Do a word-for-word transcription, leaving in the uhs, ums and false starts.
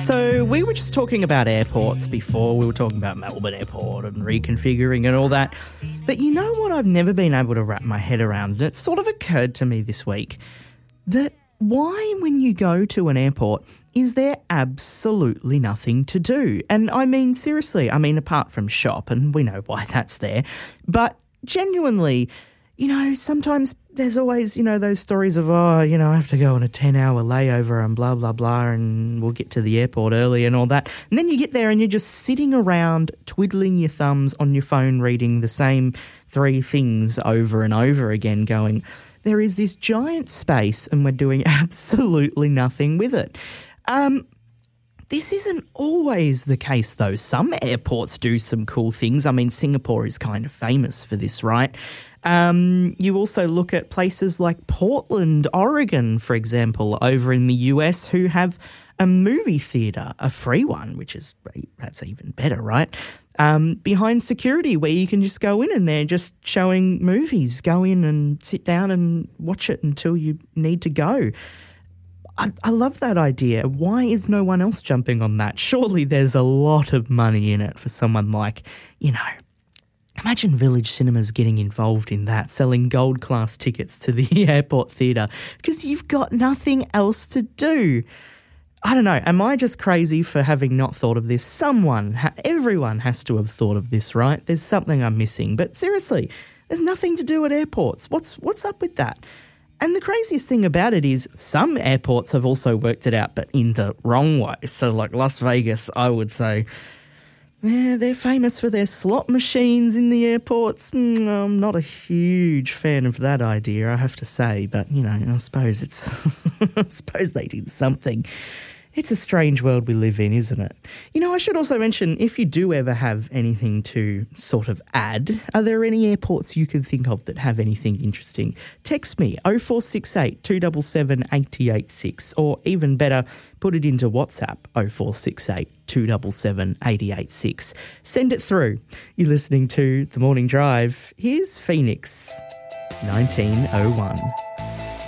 So we were just talking about airports before. We were talking about Melbourne Airport and reconfiguring and all that. But you know what I've never been able to wrap my head around? And it sort of occurred to me this week that why, when you go to an airport, is there absolutely nothing to do? And I mean, seriously, I mean, apart from shop, and we know why that's there, but genuinely, you know, sometimes there's always, you know, those stories of, oh, you know, I have to go on a ten-hour layover and blah, blah, blah, and we'll get to the airport early and all that. And then you get there and you're just sitting around twiddling your thumbs on your phone reading the same three things over and over again going, there is this giant space and we're doing absolutely nothing with it. Um, this isn't always the case, though. Some airports do some cool things. I mean, Singapore is kind of famous for this, right? Um, you also look at places like Portland, Oregon, for example, over in the U S, who have a movie theatre, a free one, which is, that's even better, right? Um, behind security, where you can just go in and they're just showing movies. Go in and sit down and watch it until you need to go. I, I love that idea. Why is no one else jumping on that? Surely there's a lot of money in it for someone like, you know, imagine Village Cinemas getting involved in that, selling gold class tickets to the airport theatre because you've got nothing else to do. I don't know. Am I just crazy for having not thought of this? Someone, ha- everyone has to have thought of this, right? There's something I'm missing. But seriously, there's nothing to do at airports. What's what's up with that? And the craziest thing about it is some airports have also worked it out, but in the wrong way. So like Las Vegas, I would say, yeah, they're famous for their slot machines in the airports. Mm, I'm not a huge fan of that idea, I have to say. But, you know, I suppose it's, I suppose they did something. It's a strange world we live in, isn't it? You know, I should also mention, if you do ever have anything to sort of add, are there any airports you can think of that have anything interesting? Text me, oh four six eight, two seven seven, eight eight six, or even better, put it into WhatsApp, oh four six eight, two seven seven, eight eight six. Send it through. You're listening to The Morning Drive. Here's Phoenix, nineteen oh one.